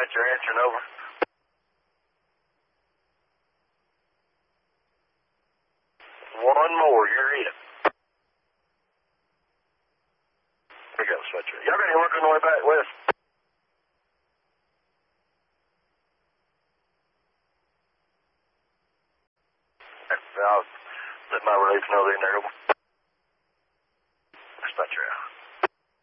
right, you're answering over. One more, you're in. We got a switcher. Y'all got any work on the way back, Wes? I'll let my relief know they're in there.